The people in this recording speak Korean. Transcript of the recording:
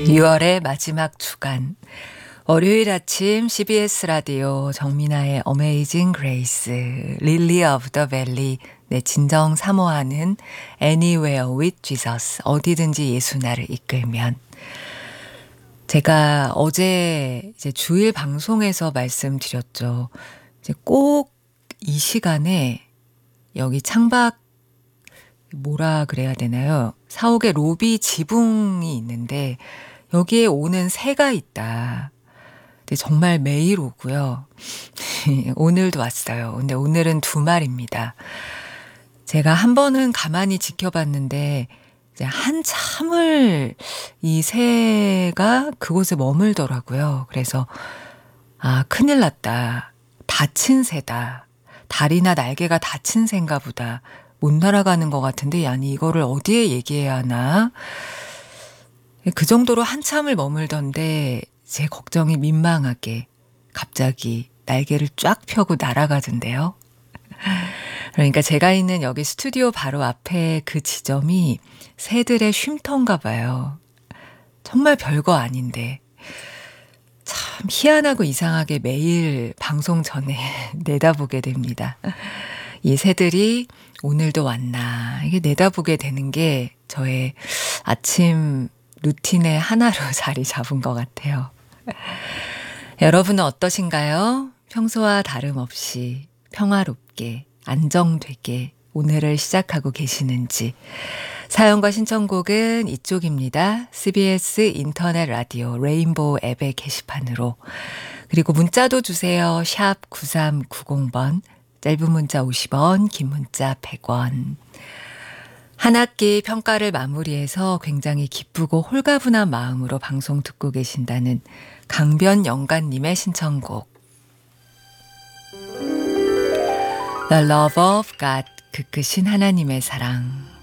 6월의 마지막 주간 월요일 아침 CBS 라디오 정민아의 어메이징 그레이스 릴리 오브 더 밸리 내 진정 사모하는 Anywhere with Jesus 어디든지 예수 나를 이끌면. 제가 어제 이제 주일 방송에서 말씀드렸죠. 이제 꼭 이 시간에 여기 창밖 뭐라 그래야 되나요? 사옥에 로비 지붕이 있는데 여기에 오는 새가 있다. 근데 정말 매일 오고요. 오늘도 왔어요. 근데 오늘은 2마리입니다. 제가 한 번은 가만히 지켜봤는데 이제 한참을 이 새가 그곳에 머물더라고요. 그래서 큰일 났다. 다친 새다. 다리나 날개가 다친 새인가 보다. 못 날아가는 것 같은데 아니 이거를 어디에 얘기해야 하나. 그 정도로 한참을 머물던데 제 걱정이 민망하게 갑자기 날개를 쫙 펴고 날아가던데요. 그러니까 제가 있는 여기 스튜디오 바로 앞에 그 지점이 새들의 쉼터인가 봐요. 정말 별거 아닌데 참 희한하고 이상하게 매일 방송 전에 내다보게 됩니다. 이 새들이 오늘도 왔나 이게 내다보게 되는 게 저의 아침 루틴의 하나로 자리 잡은 것 같아요. 여러분은 어떠신가요? 평소와 다름없이 평화롭게 안정되게 오늘을 시작하고 계시는지. 사연과 신청곡은 이쪽입니다. CBS 인터넷 라디오 레인보우 앱의 게시판으로. 그리고 문자도 주세요. 샵 9390번. 짧은 문자 50원, 긴 문자 100원. 한 학기 평가를 마무리해서 굉장히 기쁘고 홀가분한 마음으로 방송 듣고 계신다는 강변영관님의 신청곡. The Love of God, 그 크신 하나님의 사랑.